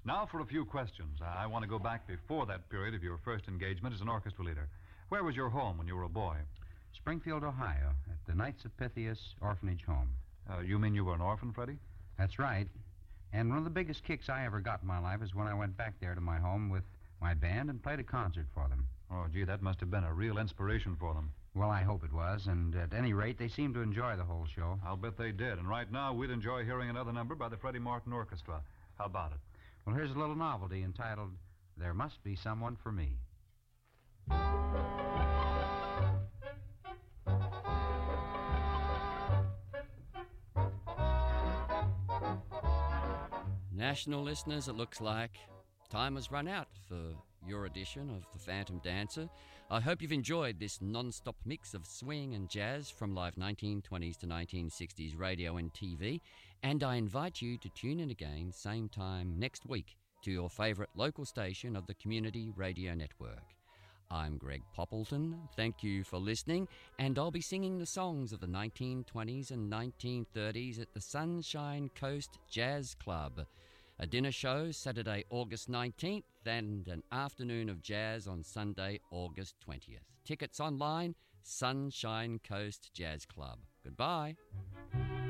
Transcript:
Now for a few questions. I want to go back before that period of your first engagement as an orchestra leader. Where was your home when you were a boy? Springfield, Ohio, at the Knights of Pythias Orphanage Home. You mean you were an orphan, Freddie? That's right. And one of the biggest kicks I ever got in my life is when I went back there to my home with my band and played a concert for them. Oh, gee, that must have been a real inspiration for them. Well, I hope it was, and at any rate, they seemed to enjoy the whole show. I'll bet they did. And right now, we'd enjoy hearing another number by the Freddie Martin Orchestra. How about it? Well, here's a little novelty entitled, There Must Be Someone for Me. National listeners, it looks like time has run out for your edition of The Phantom Dancer. I hope you've enjoyed this non-stop mix of swing and jazz from live 1920s to 1960s radio and TV, and I invite you to tune in again same time next week to your favourite local station of the Community Radio Network. I'm Greg Poppleton. Thank you for listening, and I'll be singing the songs of the 1920s and 1930s at the Sunshine Coast Jazz Club. A dinner show Saturday, August 19th, and an afternoon of jazz on Sunday, August 20th. Tickets online, Sunshine Coast Jazz Club. Goodbye.